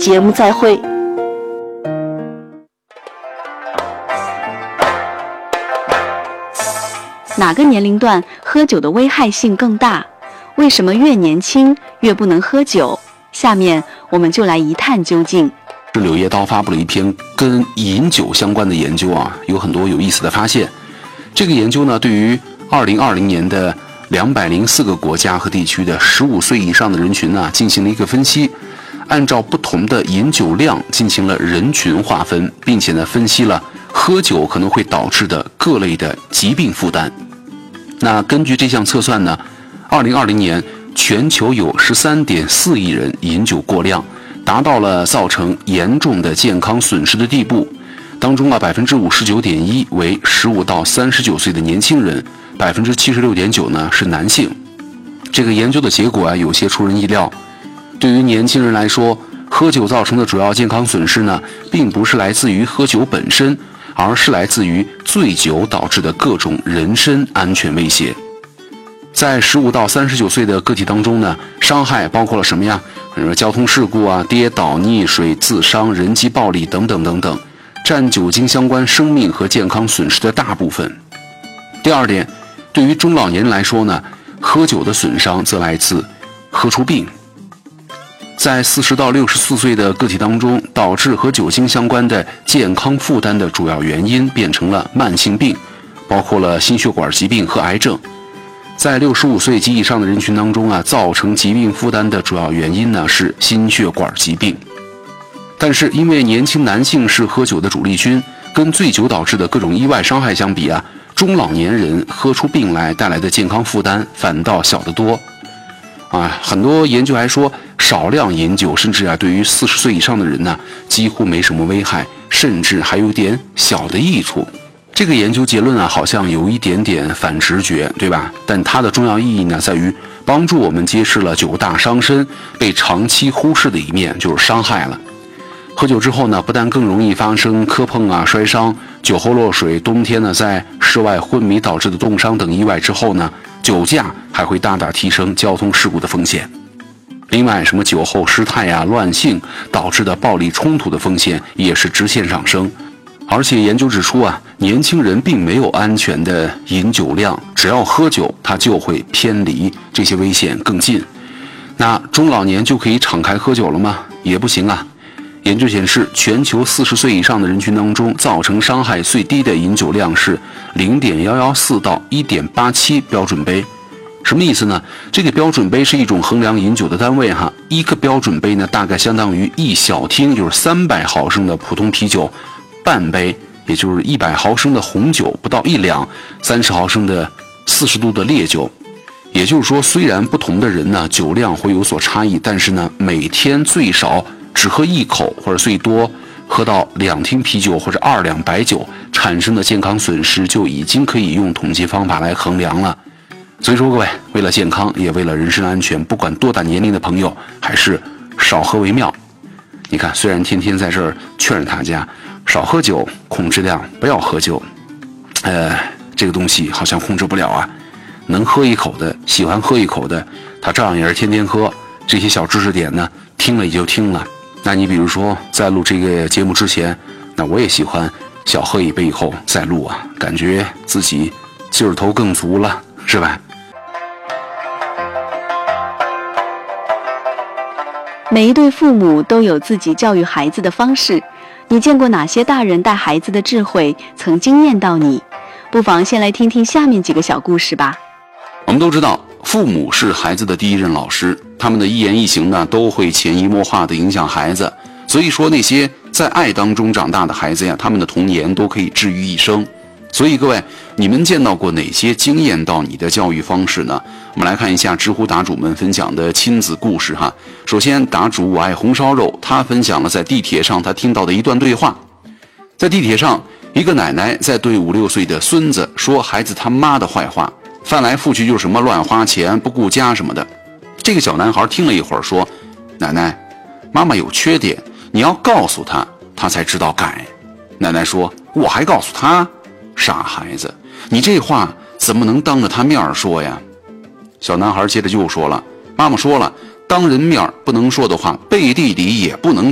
节目再会。哪个年龄段喝酒的危害性更大？为什么越年轻越不能喝酒？下面我们就来一探究竟。 柳叶刀发布了一篇跟饮酒相关的研究啊，有很多有意思的发现。这个研究呢，对于2020年的204个国家和地区的15岁以上的人群呢，进行了一个分析，按照不同的饮酒量进行了人群划分，并且呢，分析了喝酒可能会导致的各类的疾病负担。那根据这项测算呢，2020年全球有13.4亿人饮酒过量，达到了造成严重的健康损失的地步。当中啊，59.1%为15到39岁的年轻人，76.9%呢是男性。这个研究的结果啊，有些出人意料。对于年轻人来说，喝酒造成的主要健康损失呢，并不是来自于喝酒本身，而是来自于醉酒导致的各种人身安全威胁。在15到39岁的个体当中呢，伤害包括了什么呀？比如说交通事故啊、跌倒、溺水、自伤、人际暴力等等等等，占酒精相关生命和健康损失的大部分。第二点，对于中老年人来说呢，喝酒的损伤则来自喝出病。在40到64岁的个体当中，导致和酒精相关的健康负担的主要原因变成了慢性病，包括了心血管疾病和癌症。在65岁及以上的人群当中啊，造成疾病负担的主要原因呢是心血管疾病。但是因为年轻男性是喝酒的主力军，跟醉酒导致的各种意外伤害相比啊，中老年人喝出病来带来的健康负担反倒小得多。很多研究还说，少量饮酒甚至对于40岁以上的人呢，几乎没什么危害，甚至还有点小的益处。这个研究结论好像有一点点反直觉，对吧？但它的重要意义呢，在于帮助我们揭示了酒大伤身被长期忽视的一面，就是伤害了。喝酒之后呢，不但更容易发生磕碰摔伤、酒后落水、冬天呢在室外昏迷导致的冻伤等意外之后呢，酒驾还会大大提升交通事故的风险。另外，什么酒后失态乱性导致的暴力冲突的风险也是直线上升。而且研究指出年轻人并没有安全的饮酒量，只要喝酒，他就会偏离这些危险更近。那中老年就可以敞开喝酒了吗？也不行啊。研究显示，全球40岁以上的人群当中，造成伤害最低的饮酒量是0.114到1.87标准杯。什么意思呢？这个标准杯是一种衡量饮酒的单位一个标准杯呢，大概相当于一小听，就是300毫升的普通啤酒，半杯也就是100毫升的红酒，不到1两，30毫升的40度的烈酒。也就是说，虽然不同的人呢酒量会有所差异，但是呢每天最少只喝1口，或者最多喝到2听啤酒或者2两白酒，产生的健康损失就已经可以用统计方法来衡量了。所以说各位，为了健康也为了人身安全，不管多大年龄的朋友，还是少喝为妙。你看，虽然天天在这儿劝着大家少喝酒，控制量，不要喝酒，这个东西好像控制不了啊。能喝一口的，喜欢喝一口的，他照样也是天天喝。这些小知识点呢，听了也就听了。那你比如说，在录这个节目之前，那我也喜欢小喝一杯以后再录感觉自己劲儿头更足了，是吧？ 每一对父母都有自己教育孩子的方式，你见过哪些大人带孩子的智慧曾惊艳到你？不妨先来听听下面几个小故事吧。 我们都知道，父母是孩子的第一任老师，他们的一言一行呢，都会潜移默化地影响孩子。所以说，那些在爱当中长大的孩子呀，他们的童年都可以治愈一生。所以各位，你们见到过哪些惊艳到你的教育方式呢？我们来看一下知乎答主们分享的亲子故事首先，答主我爱红烧肉，他分享了在地铁上他听到的一段对话。在地铁上，一个奶奶在对5、6岁的孙子说孩子他妈的坏话，翻来覆去就是什么乱花钱、不顾家什么的。这个小男孩听了一会儿说，奶奶，妈妈有缺点，你要告诉他，他才知道改。奶奶说，我还告诉他？傻孩子，你这话怎么能当着他面说呀？小男孩接着又说了，妈妈说了，当人面不能说的话，背地里也不能